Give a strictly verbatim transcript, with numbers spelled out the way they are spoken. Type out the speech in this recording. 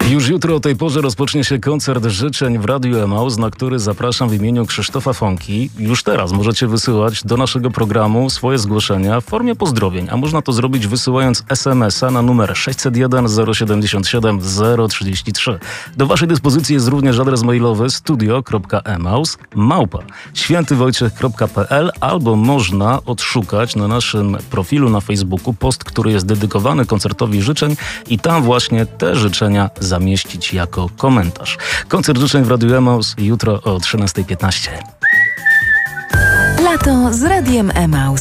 Już jutro o tej porze rozpocznie się koncert życzeń w Radiu Emaus, na który zapraszam w imieniu Krzysztofa Fonki. Już teraz możecie wysyłać do naszego programu swoje zgłoszenia w formie pozdrowień, a można to zrobić wysyłając es em es a na numer sześćset jeden zero siedemdziesiąt siedem zero trzydzieści trzy. Do waszej dyspozycji jest również adres mailowy studio kropka emaus małpa świętywojciech kropka pe el albo można odszukać na naszym profilu na Facebooku post, który jest dedykowany koncertowi życzeń i tam właśnie te życzenia zamieścić jako komentarz. Koncert życzeń w Radiu Emaus jutro o trzynasta piętnaście. Lato z Radiem Emaus.